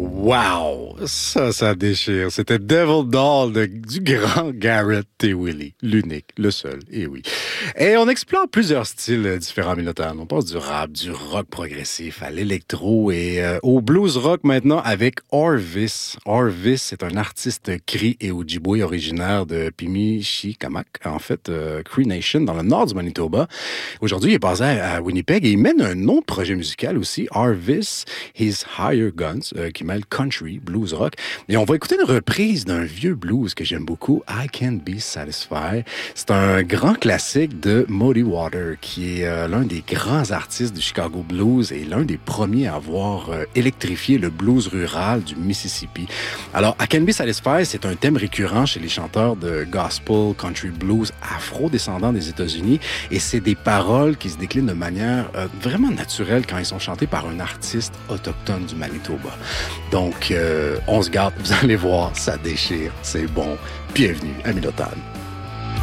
Wow! Ça déchire. C'était Devil Doll du grand Garrett T. Willie. L'unique, le seul, et oui. Et on explore plusieurs styles différents, Milotan. On passe du rap, du rock progressif à l'électro et au blues rock maintenant avec Orvis. Orvis est un artiste Cree et Ojibwe originaire de Pimicikamak, en fait, Cree Nation, dans le nord du Manitoba. Aujourd'hui, il est basé à Winnipeg et il mène un autre projet musical aussi, Orvis, His Higher Guns, qui mêle country, blues rock. Et on va écouter une reprise d'un vieux blues que j'aime beaucoup, I Can't Be Satisfied. C'est un grand classique de Muddy Water, qui est l'un des grands artistes du Chicago Blues et l'un des premiers à avoir électrifié le blues rural du Mississippi. Alors, I Can't Be Satisfied, c'est un thème récurrent chez les chanteurs de gospel, country blues afro-descendants des États-Unis et c'est des paroles qui se déclinent de manière vraiment naturelle quand ils sont chantés par un artiste autochtone du Manitoba. Donc, on se garde, vous allez voir, ça déchire, c'est bon. Bienvenue à Milotan.